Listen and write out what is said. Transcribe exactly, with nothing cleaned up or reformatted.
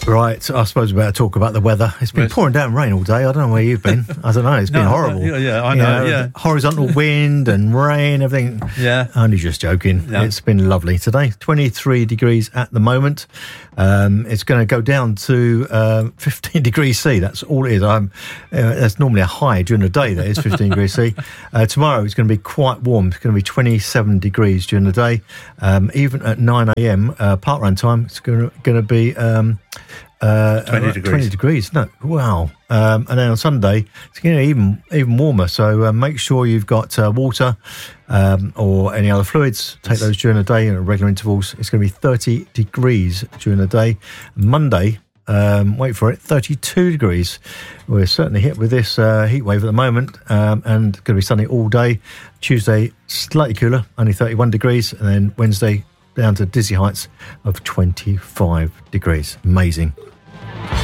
Right, I suppose we better talk about the weather. It's been Yes. pouring down rain all day. I don't know where you've been. I don't know. It's been No, horrible. yeah, yeah, I You know, yeah. Horizontal wind and rain, everything. Yeah. Only just joking. Yeah. It's been lovely today. twenty-three degrees at the moment. Um, it's going to go down to um, fifteen degrees C. That's all it is. I'm, uh, that's normally a high during the day. That is fifteen degrees C. Uh, tomorrow it's going to be quite warm. It's going to be twenty-seven degrees during the day. Um, even at nine a.m. Uh, park run time, it's going to, going to be um, uh, twenty uh, degrees. twenty degrees. No, wow. Um, and then on Sunday, it's going to be even even warmer. So uh, make sure you've got uh, water um, or any other fluids. Take those during the day at regular intervals. It's going to be thirty degrees during the day. Monday, um, wait for it, thirty-two degrees. We're certainly hit with this uh, heat wave at the moment, um, and going to be sunny all day. Tuesday, slightly cooler, only thirty-one degrees, and then Wednesday down to dizzy heights of twenty-five degrees. Amazing.